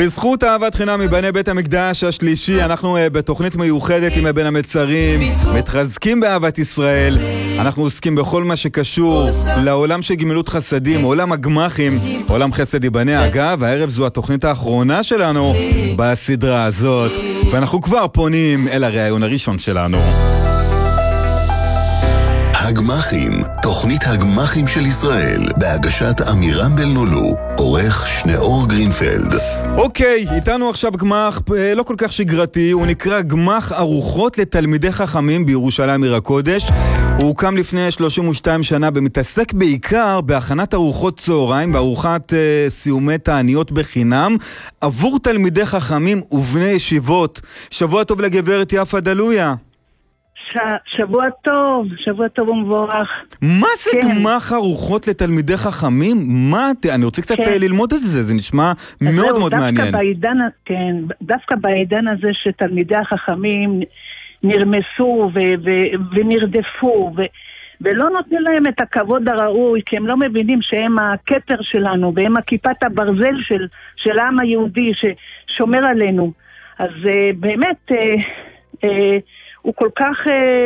בזכות אהבת חינם מבני בית המקדש השלישי, אנחנו בתוכנית מיוחדת עם בין המצרים, מתחזקים באהבת ישראל. אנחנו עוסקים בכל מה שקשור לעולם של גמילות חסדים, עולם הגמחים, עולם חסד ייבנה. אגב, הערב זו התוכנית האחרונה שלנו בסדרה הזאת, ואנחנו כבר פונים אל הרעיון הראשון שלנו. הגמחים, תוכנית הגמחים של ישראל, בהגשת אמירם בלנולו, עורך שניאור גרינפלד. אוקיי, איתנו עכשיו גמח לא כל כך שגרתי, הוא נקרא גמח ארוחות לתלמידי חכמים בירושלים עיר הקודש. הוא הוקם לפני 32 שנה ומתעסק בעיקר בהכנת ארוחות צהריים וארוחת סיומי תעניות בחינם עבור תלמידי חכמים ובני ישיבות. שבוע טוב לגברת יפה דלויה. שבוע טוב ומבורך. מה זה גמח ארוחות לתלמידי חכמים? אני רוצה קצת ללמוד על זה, זה נשמע מאוד מאוד מעניין. דווקא בעידן הזה שתלמידי החכמים נרמסו ונרדפו ולא נותנים להם את הכבוד הראוי, כי הם לא מבינים שהם הכתר שלנו והם הכיפת הברזל של העם היהודי ששומר עלינו. אז באמת הוא כל כך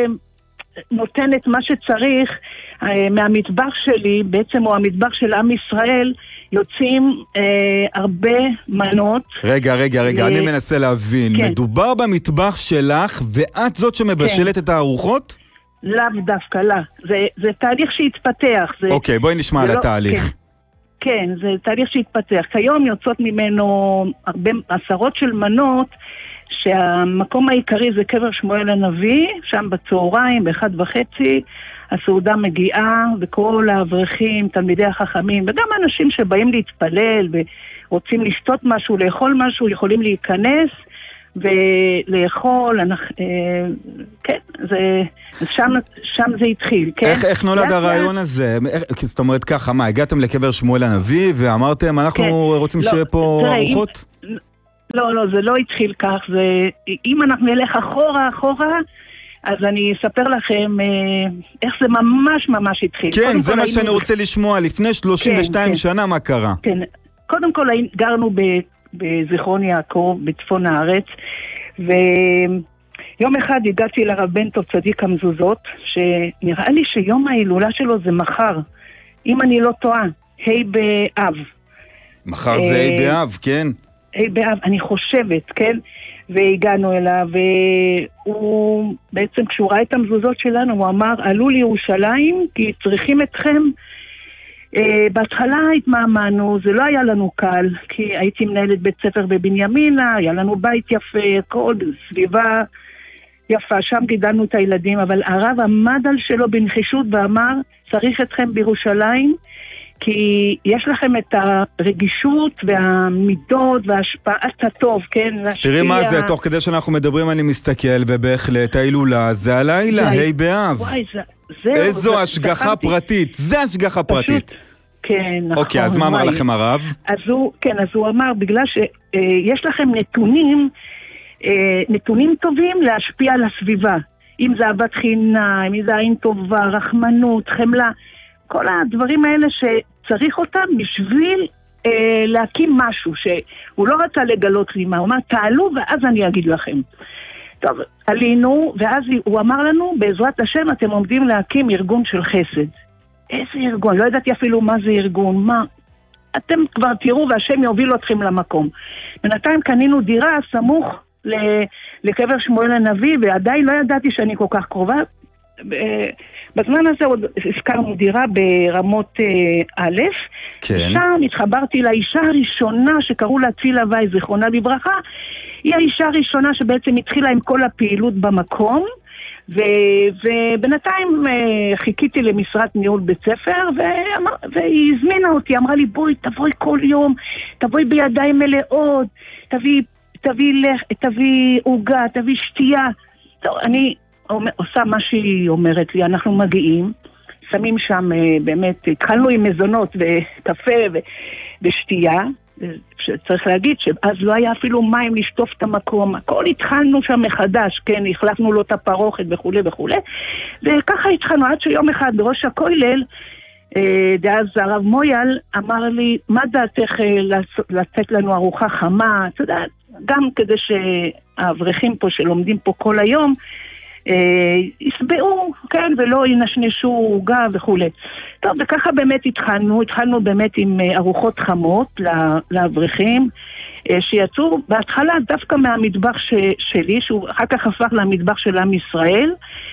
נותן את מה שצריך. מהמטבח שלי, בעצם הוא המטבח של עם ישראל, יוצאים הרבה מנות. רגע, אני מנסה להבין. כן. מדובר במטבח שלך ואת זאת שמבשלת כן. את הארוחות? לאו דווקא, לא. זה תהליך שהתפתח. אוקיי, בואי נשמע על התהליך. כן, זה תהליך שהתפתח. כיום יוצאות ממנו עשרות של מנות, שהמקום העיקרי זה קבר שמואל הנביא, שם בצהריים, ב1:30, הסעודה מגיעה, וכל האברכים, תלמידי החכמים, וגם אנשים שבאים להתפלל, ורוצים לשתות משהו, לאכול משהו, יכולים להיכנס, ולאכול, כן, שם זה התחיל, כן? איך נולד הרעיון הזה? זאת אומרת ככה, מה, הגעתם לקבר שמואל הנביא, ואמרתם, אנחנו רוצים שיהיה פה ארוחות? לא, זה לא התחיל כך. אם אנחנו נלך אחורה, אז אני אספר לכם איך זה ממש התחיל. כן, זה מה שאני רוצה לשמוע. לפני 32 שנה, מה קרה? כן, קודם כל גרנו בזיכרון יעקב, בצפון הארץ, ויום אחד הגעתי לרב בן טוב צדיק המזוזות, שנראה לי שיום ההילולה שלו זה מחר, אם אני לא טועה, ה' באב. מחר זה ה' באב, כן. באב, אני חושבת, כן? והגענו אליו, והוא בעצם כשהוא ראה את המזוזות שלנו, הוא אמר, עלו לירושלים, כי צריכים אתכם. בהתחלה התמאמנו, זה לא היה לנו קל, כי הייתי מנהלת בית ספר בבנימינה, היה לנו בית יפה, כל סביבה יפה, שם גידלנו את הילדים, אבל הרב עמד על שלו בנחישות ואמר, צריך אתכם בירושלים, כי יש לכם את הרגישות והמידות וההשפעת הטוב, כן? תראי מה זה, תוך כדי שאנחנו מדברים אני מסתכל, ובהחלט ההילולה זה הלילה, ה' באב. איזו השגחה פרטית, זה השגחה פרטית. כן, נכון. אוקיי, אז מה אמר לכם הרב? אז הוא אמר, בגלל שיש לכם נתונים טובים להשפיע על הסביבה. אם זה אהבת חינם, אם זה עין טובה, רחמנות, חמלה. כל הדברים האלה שצריך אותם בשביל להקים משהו, שהוא לא רצה לגלות לי מה, הוא אמר, תעלו ואז אני אגיד לכם. טוב, עלינו, ואז הוא אמר לנו, בעזרת השם אתם עומדים להקים ארגון של חסד. איזה ארגון? לא ידעתי אפילו מה זה ארגון, מה? אתם כבר תראו והשם יוביל אתכם למקום. בינתיים קנינו דירה סמוך לקבר שמואל הנביא, ועדיין לא ידעתי שאני כל כך קרובה. בזמן הזה עוד הזכרנו דירה ברמות א', כן. שם התחברתי לאישה הראשונה שקראו לה צילה וייס, זיכרונה לברכה. היא האישה הראשונה שבעצם התחילה עם כל הפעילות במקום, ובינתיים חיכיתי למשרת ניהול בית ספר, והיא הזמינה אותי, אמרה לי, תבואי כל יום, תבואי בידיים מלאות, תביא עוגה, תביא שתייה. טוב, אני עושה מה שהיא אומרת לי, אנחנו מגיעים, שמים שם באמת, התחלנו עם מזונות וקפה ושתייה, צריך להגיד שאז לא היה אפילו מים לשטוף את המקום, הכל התחלנו שם מחדש, כן, החלפנו לו את הפרוכת וכו' וכו', וככה התחלנו עד שיום אחד בראש הכולל דאז הרב מויאל אמר לי, מה דעתך לתת לנו ארוחה חמה, אתה יודע, גם כדי שהאברכים פה שלומדים פה כל היום, יסבעו, כן, ולא ינשנשו עוגה וכו'. טוב, וככה באמת התחלנו באמת עם ארוחות חמות לאברכים, שיצאו בהתחלה דווקא מהמטבח שלי, שהוא אחר כך הפך למטבח של עם ישראל,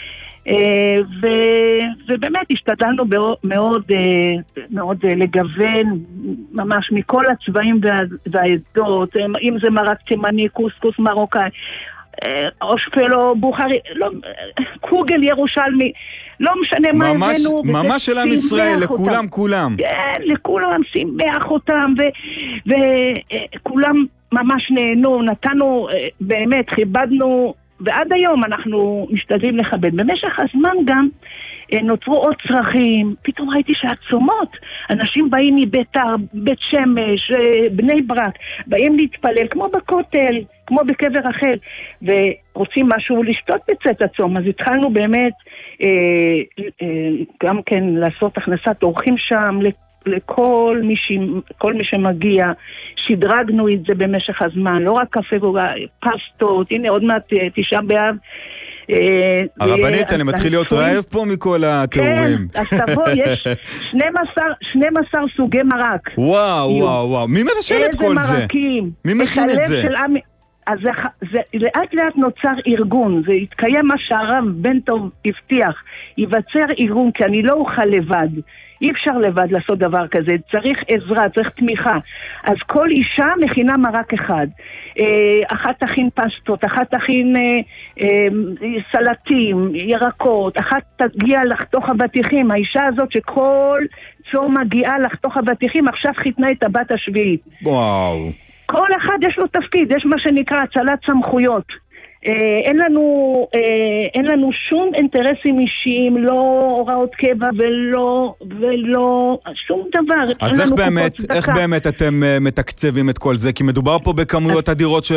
ובאמת השתדלנו מאוד לגוון ממש מכל הצבעים והעדות, אם זה מרק תימני, קוסקוס מרוקאי, אושפלו, בוכרי, קוגל ירושלמי, לא משנה מה הבאנו. ממש של עם ישראל, לכולם. כן, לכולם, שימח אותם, וכולם ממש נהנו, נתנו, באמת, כיבדנו, ועד היום אנחנו משתדלים לכבד. במשך הזמן גם נוצרו עוד צרכים, פתאום ראיתי שהצומות, אנשים באים מביתר, בית שמש, בני ברק, באים להתפלל כמו בכותל, כמו בקבר רחל, ורוצים משהו לשתות בצאת הצום. אז התחלנו באמת גם כן לעשות הכנסת אורחים שם, לכל מי שמגיע, שדרגנו את זה במשך הזמן, לא רק קפה, פסטות, הנה עוד מעט 9 באב. הרבנית, אני מתחיל להיות רעב פה מכל התיאורים. כן, אז תבוא, יש 12 סוגי מרק. וואו, מי מבשל את כל זה? מרקים. מי מכין את זה? אז זה לאט לאט נוצר ארגון, זה התקיים מה שהרב בן טוב הבטיח, ייווצר ארגון, כי אני לא אוכל לבד, אי אפשר לבד לעשות דבר כזה, צריך עזרה, צריך תמיכה. אז כל אישה מכינה מרק אחד, אחת תכין פסטות, אחת תכין סלטים, ירקות, אחת תגיע לחתוך אבטיחים. האישה הזאת שכל צום מגיעה לחתוך אבטיחים, עכשיו חיתנה את הבת השביעית. וואו. כל אחד יש לו תפקיד, יש מה שנקרא הצלת סמכויות. אין לנו שום אינטרסים אישיים, לא הוראות קבע ולא שום דבר. אז איך באמת אתם מתקצבים את כל זה? כי מדובר פה בכמויות אדירות של